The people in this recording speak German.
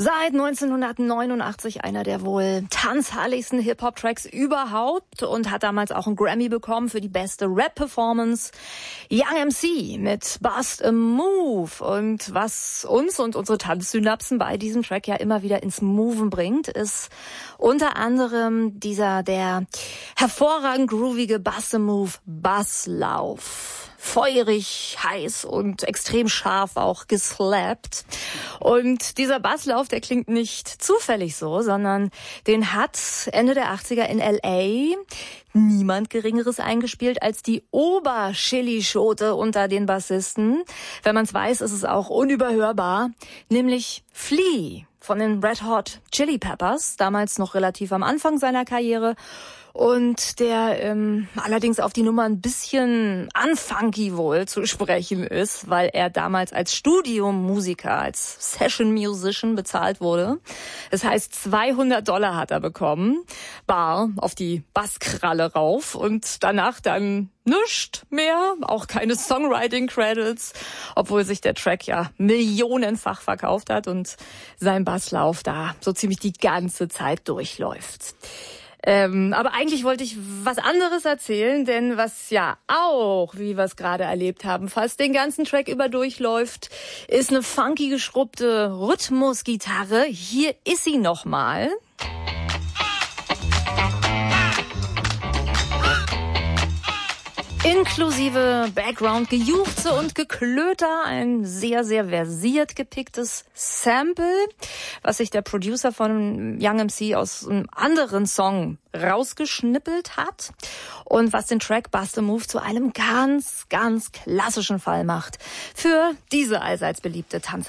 Seit 1989 einer der wohl tanzhalligsten Hip-Hop-Tracks überhaupt und hat damals auch einen Grammy bekommen für die beste Rap-Performance. Young MC mit Bust a Move. Und was uns und unsere Tanzsynapsen bei diesem Track ja immer wieder ins Moven bringt, ist unter anderem der hervorragend groovige Bust a Move Basslauf. Feurig, heiß und extrem scharf auch geslappt. Und dieser Basslauf, der klingt nicht zufällig so, sondern den hat Ende der 80er in L.A. niemand Geringeres eingespielt als die Oberchili-Schote unter den Bassisten. Wenn man es weiß, ist es auch unüberhörbar, nämlich Flea von den Red Hot Chili Peppers, damals noch relativ am Anfang seiner Karriere. Und der allerdings auf die Nummer ein bisschen unfunky wohl zu sprechen ist, weil er damals als Studiomusiker, als Session Musician bezahlt wurde. Das heißt, $200 hat er bekommen, bar auf die Basskralle rauf und danach dann nischt mehr, auch keine Songwriting-Credits, obwohl sich der Track ja millionenfach verkauft hat und sein Basslauf da so ziemlich die ganze Zeit durchläuft. Aber eigentlich wollte ich was anderes erzählen, denn was ja auch, wie wir es gerade erlebt haben, fast den ganzen Track über durchläuft, ist eine funky geschrubbte Rhythmusgitarre. Hier ist sie nochmal. Inklusive Background-Gejuchze und Geklöter, ein sehr, sehr versiert gepicktes Sample, was sich der Producer von Young MC aus einem anderen Song rausgeschnippelt hat und was den Track Bust a Move zu einem ganz, ganz klassischen Fall macht für diese allseits beliebte Tanz.